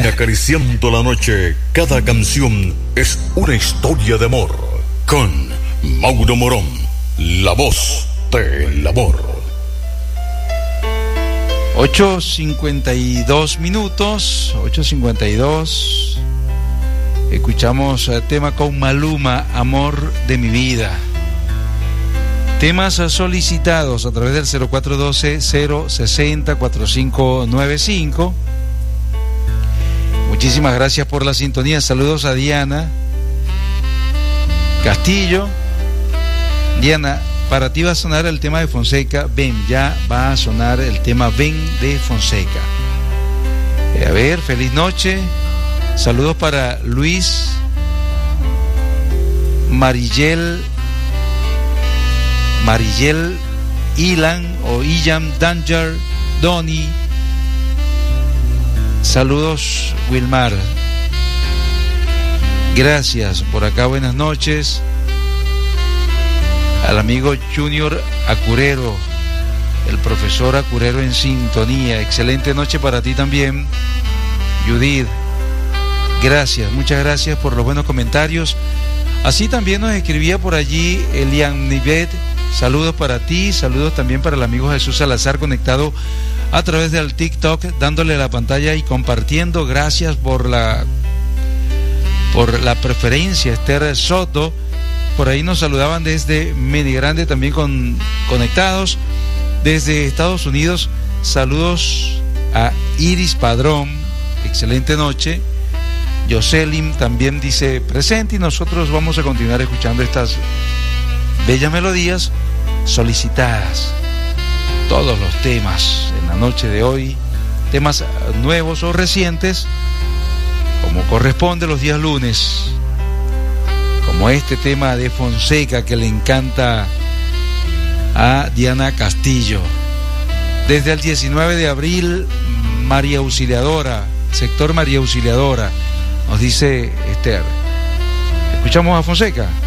Ven acariciando la noche, cada canción es una historia de amor. Con Mauro Morón, la voz del amor. 8:52 minutos, 8:52. Escuchamos tema con Maluma, Amor de mi vida. Temas solicitados a través del 0412-060-4595. Muchísimas gracias por la sintonía. Saludos a Diana Castillo. Diana, para ti va a sonar el tema de Fonseca, Ven, ya va a sonar el tema Ven de Fonseca. A ver, feliz noche. Saludos para Luis, Marillel, Ilan o Illam, Danger, Donny. Saludos, Wilmar. Gracias por acá, buenas noches. Al amigo Junior Acurero, el profesor Acurero en sintonía. Excelente noche para ti también, Judith. Gracias, muchas gracias por los buenos comentarios. Así también nos escribía por allí Elian Nivet. Saludos para ti, saludos también para el amigo Jesús Salazar, conectado a través del TikTok, dándole la pantalla y compartiendo. Gracias por la preferencia. Esther Soto, por ahí nos saludaban desde Medigrande también conectados. Desde Estados Unidos, saludos a Iris Padrón, excelente noche. Jocelyn también dice presente, y nosotros vamos a continuar escuchando estas bellas melodías solicitadas. Todos los temas en la noche de hoy, temas nuevos o recientes, como corresponde los días lunes, como este tema de Fonseca que le encanta a Diana Castillo. Desde el 19 de abril, María Auxiliadora, sector María Auxiliadora, nos dice Esther. Escuchamos a Fonseca.